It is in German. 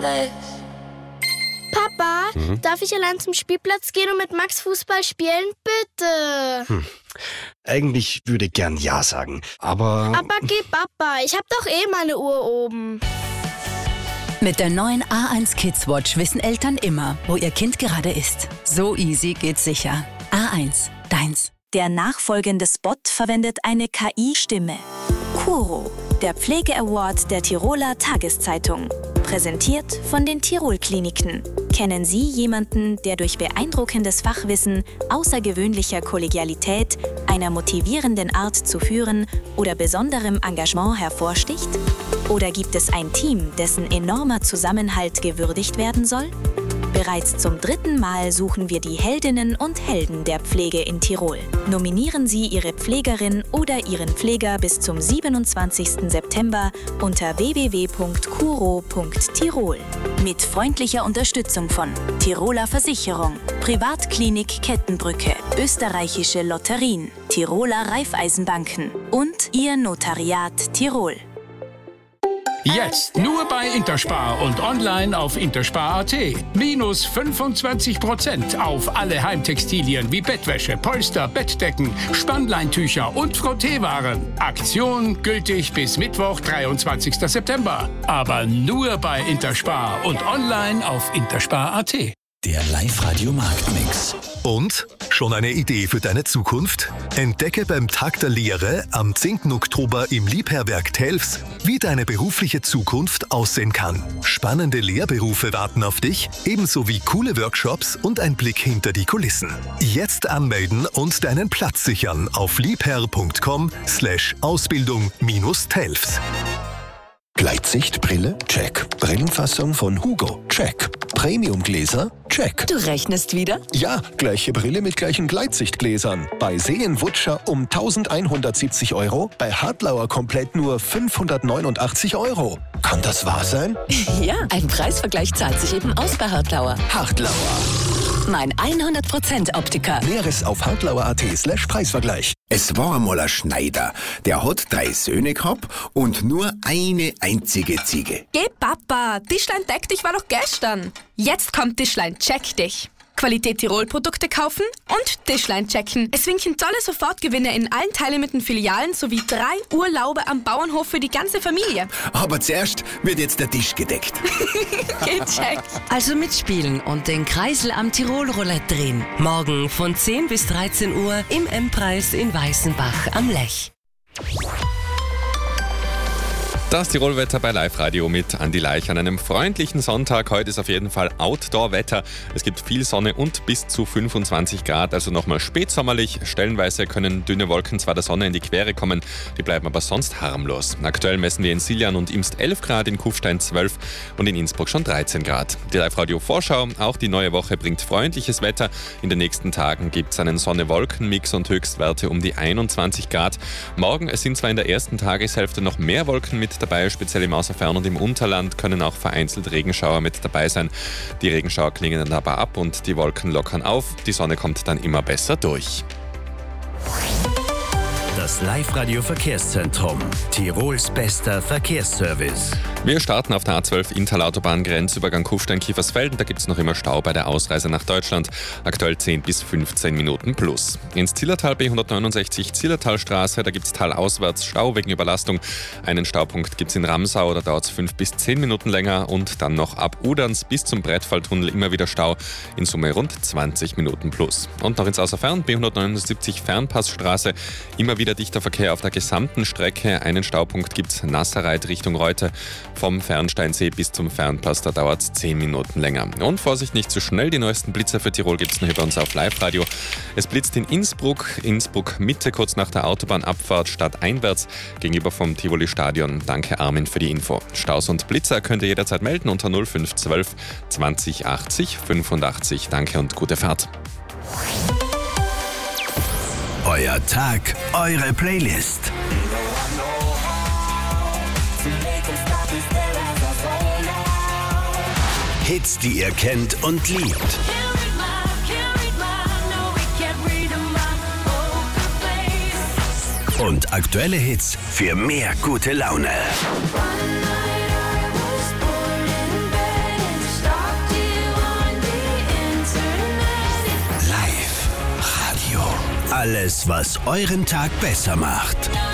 place. Papa, darf ich allein zum Spielplatz gehen und mit Max Fußball spielen? Bitte. Eigentlich würde ich gern Ja sagen, aber... Aber geh, Papa, ich hab doch meine Uhr oben. Mit der neuen A1 Kids Watch wissen Eltern immer, wo ihr Kind gerade ist. So easy geht's sicher. A1, deins. Der nachfolgende Spot verwendet eine KI-Stimme. Kuro, der Pflege-Award der Tiroler Tageszeitung. Präsentiert von den Tirol-Kliniken. Kennen Sie jemanden, der durch beeindruckendes Fachwissen, außergewöhnlicher Kollegialität, einer motivierenden Art zu führen oder besonderem Engagement hervorsticht? Oder gibt es ein Team, dessen enormer Zusammenhalt gewürdigt werden soll? Bereits zum 3. Mal suchen wir die Heldinnen und Helden der Pflege in Tirol. Nominieren Sie Ihre Pflegerin oder Ihren Pfleger bis zum 27. September unter www.kuro.tirol. Mit freundlicher Unterstützung von Tiroler Versicherung, Privatklinik Kettenbrücke, Österreichische Lotterien, Tiroler Raiffeisenbanken und Ihr Notariat Tirol. Jetzt nur bei Interspar und online auf interspar.at. Minus 25% auf alle Heimtextilien wie Bettwäsche, Polster, Bettdecken, Spannleintücher und Frotteewaren. Aktion gültig bis Mittwoch, 23. September. Aber nur bei Interspar und online auf interspar.at. Der Live-Radio Marktmix. Und? Schon eine Idee für deine Zukunft? Entdecke beim Tag der Lehre am 10. Oktober im Liebherrwerk Telfs, wie deine berufliche Zukunft aussehen kann. Spannende Lehrberufe warten auf dich, ebenso wie coole Workshops und ein Blick hinter die Kulissen. Jetzt anmelden und deinen Platz sichern auf liebherr.com/Ausbildung-Telfs. Gleitsichtbrille? Check. Brillenfassung von Hugo? Check. Premiumgläser? Check. Du rechnest wieder? Ja, gleiche Brille mit gleichen Gleitsichtgläsern. Bei Seen-Wutscher um 1170 €, bei Hartlauer komplett nur 589 €. Kann das wahr sein? Ja, ein Preisvergleich zahlt sich eben aus bei Hartlauer. Hartlauer. Mein 100% Optiker. Näheres auf hartlauer.at/Preisvergleich. Es war einmal ein Schneider, der hat 3 Söhne gehabt und nur eine einzige Ziege. Geh Papa, Tischlein Deck dich war doch gestern. Jetzt kommt Tischlein Check dich. Qualität Tirol-Produkte kaufen und Tischlein checken. Es winken tolle Sofortgewinne in allen Teilen mit den Filialen sowie 3 Urlaube am Bauernhof für die ganze Familie. Aber zuerst wird jetzt der Tisch gedeckt. Gecheckt. Also mitspielen und den Kreisel am Tirol-Roulette drehen. Morgen von 10 bis 13 Uhr im M-Preis in Weißenbach am Lech. Das Tirolwetter bei Live-Radio mit Andi Leich an einem freundlichen Sonntag. Heute ist auf jeden Fall Outdoor-Wetter. Es gibt viel Sonne und bis zu 25 Grad, also nochmal spätsommerlich. Stellenweise können dünne Wolken zwar der Sonne in die Quere kommen, die bleiben aber sonst harmlos. Aktuell messen wir in Siljan und Imst 11 Grad, in Kufstein 12 und in Innsbruck schon 13 Grad. Die Live-Radio-Vorschau, auch die neue Woche bringt freundliches Wetter. In den nächsten Tagen gibt es einen Sonne-Wolken-Mix und Höchstwerte um die 21 Grad. Morgen, es sind zwar in der ersten Tageshälfte noch mehr Wolken mit dabei, speziell im Außerfern und im Unterland können auch vereinzelt Regenschauer mit dabei sein. Die Regenschauer klingen dann aber ab und die Wolken lockern auf. Die Sonne kommt dann immer besser durch. Das Live-Radio Verkehrszentrum. Tirols bester Verkehrsservice. Wir starten auf der A12 Inntal-Autobahn Grenzübergang Kufstein-Kiefersfelden. Da gibt es noch immer Stau bei der Ausreise nach Deutschland. Aktuell 10 bis 15 Minuten plus. Ins Zillertal B169 Zillertalstraße. Da gibt es talauswärts Stau wegen Überlastung. Einen Staupunkt gibt es in Ramsau. Da dauert es 5 bis 10 Minuten länger. Und dann noch ab Uderns bis zum Brettfalltunnel immer wieder Stau. In Summe rund 20 Minuten plus. Und noch ins Außerfern B179 Fernpassstraße. Immer wieder dichter Verkehr auf der gesamten Strecke. Einen Staupunkt gibt es Nasserreit Richtung Reute. Vom Fernsteinsee bis zum Fernpass, da dauert es 10 Minuten länger. Und Vorsicht, nicht zu schnell, die neuesten Blitzer für Tirol gibt es noch bei uns auf Live-Radio. Es blitzt in Innsbruck Mitte, kurz nach der Autobahnabfahrt stadteinwärts gegenüber vom Tivoli-Stadion. Danke Armin für die Info. Staus und Blitzer könnt ihr jederzeit melden unter 0512 20 80 85. Danke und gute Fahrt. Euer Tag, eure Playlist. Hits, die ihr kennt und liebt. Und aktuelle Hits für mehr gute Laune. Alles, was euren Tag besser macht.